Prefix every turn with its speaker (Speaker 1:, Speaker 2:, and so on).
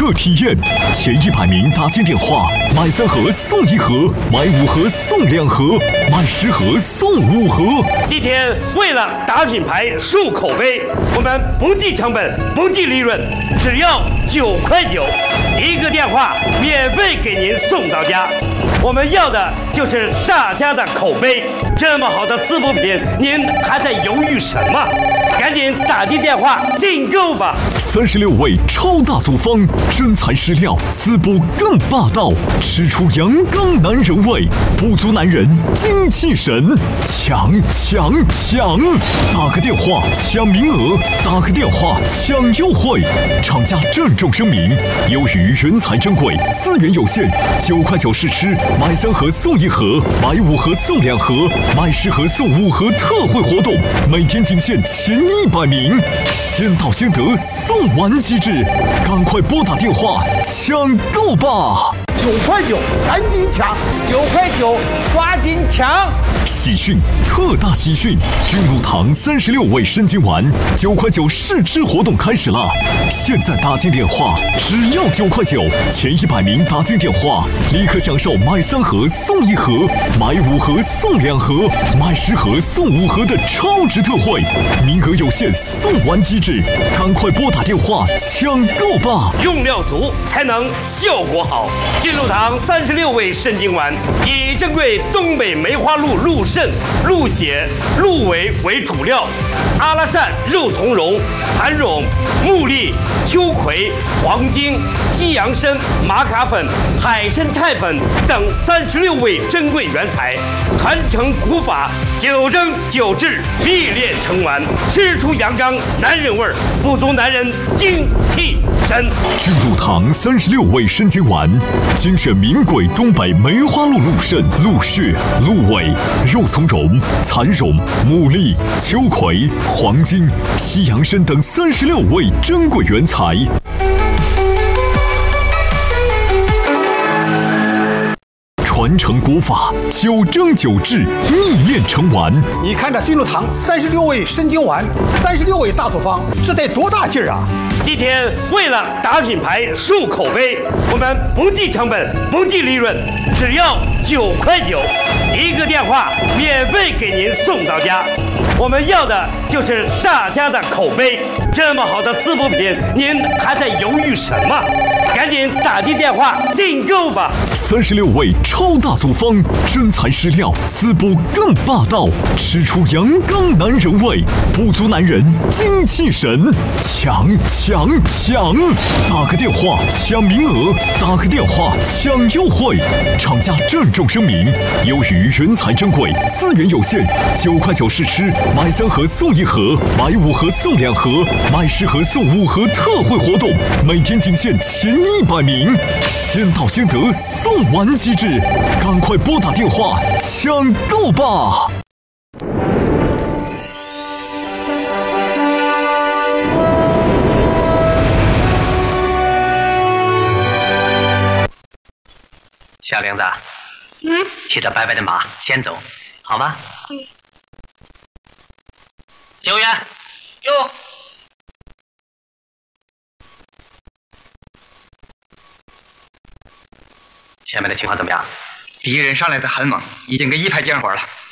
Speaker 1: 特体验，前100名打进电话，买3盒送1盒，买5盒送2盒，买10盒送5盒。
Speaker 2: 今天为了打品牌、树口碑，我们不计成本、不计利润，只要9块9，一个电话免费给您送到家。我们要的就是大家的口碑。这么好的滋补品，您还在犹豫什么？赶紧打进电话订购吧
Speaker 1: ！36味超大组方，真材实料，滋补更霸道，吃出阳刚男人味，不足男人精气神，抢！打个电话抢名额，打个电话抢优惠。厂家郑重声明：由于原材珍贵，资源有限，9块9试吃，买3盒送1盒，买5盒送2盒，买10盒送5盒特惠活动，每天仅限前100名，先到先得，送完即止，赶快拨打电话抢购吧
Speaker 3: ！9块9，赶紧抢！9块9，抓紧抢！
Speaker 1: 喜讯，特大喜讯！君乳堂36味生津丸9块9试吃活动开始了！现在打进电话，只要9块9，前100名打进电话，立刻享受买3盒送1盒，买5盒送2盒，买10盒送5盒的超值特惠，名额有限，送完即止，赶快拨打电话抢购吧！
Speaker 2: 用料足才能效果好。君乳堂36味生津丸以珍贵东北梅花鹿鹿肾、鹿血、鹿尾为主料，阿拉善、肉苁蓉、蚕苇、木栗、秋葵、黄精、西洋参、玛卡粉、海参肽粉等36味珍贵原材，传承古法，9蒸9制，必炼成丸，吃出阳刚男人味儿，不足男人精气神。
Speaker 1: 君乳堂36味生津丸，精选名贵东北梅花鹿鹿肾、鹿血、鹿尾、肉苁蓉、蚕苇、木栗、秋葵、黄精、西洋参等36味珍贵原材。传承古法，9蒸9制，秘炼成丸。
Speaker 3: 你看这君乳堂36味生津丸，36味大组方，这得多大劲儿啊！
Speaker 2: 今天为了打品牌、树口碑，我们不计成本、不计利润，只要9块9，一个电话免费给您送到家。我们要的就是大家的口碑。这么好的滋补品，您还在犹豫什么？赶紧打进电话订购吧
Speaker 1: ！36味超大组方，真材实料，滋补更霸道，吃出阳刚男人味，不足男人精气神，抢！打个电话抢名额，打个电话抢优惠。厂家郑重声明：由于原材珍贵，资源有限，9块9试吃，买3盒送1盒，买5盒送2盒，买10盒送5盒特惠活动，每天仅限前100名，先到先得，送完即止，赶快拨打电话抢购吧！
Speaker 4: 小玲子，骑着白白的马先走，好吗？救援，
Speaker 5: 哟。
Speaker 4: 前面的情况怎么样？
Speaker 5: 敌人上来的很猛，已经给一排见火了。